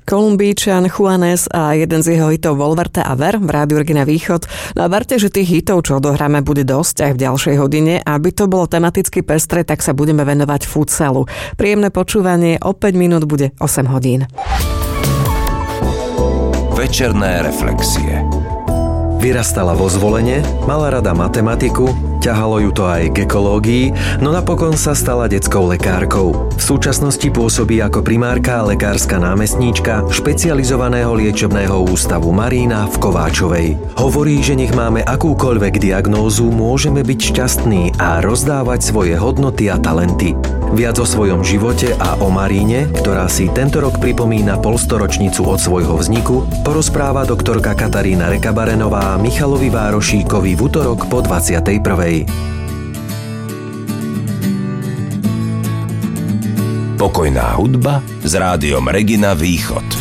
Kolumbíčan Juanes a jeden z jeho hitov Volverte a ver v Rádiu Regina Východ. No a verte, že tých hitov, čo odohráme, bude dosť aj v ďalšej hodine. Aby to bolo tematicky pestré, tak sa budeme venovať futsalu. Príjemné počúvanie, o 5 minút bude 8 hodín. Večerné reflexie. Vyrastala vo Zvolene, mala rada matematiku, ťahalo ju to aj k ekológii, no napokon sa stala detskou lekárkou. V súčasnosti pôsobí ako primárka a lekárska námestníčka špecializovaného liečebného ústavu Marína v Kováčovej. Hovorí, že nech máme akúkoľvek diagnózu, môžeme byť šťastní a rozdávať svoje hodnoty a talenty. Viac o svojom živote a o Maríne, ktorá si tento rok pripomína polstoročnicu od svojho vzniku, porozpráva doktorka Katarína Rekabarenová Michalovi Várošíkovi v utorok po 21. Pokojná hudba s Rádiom Regina Východ.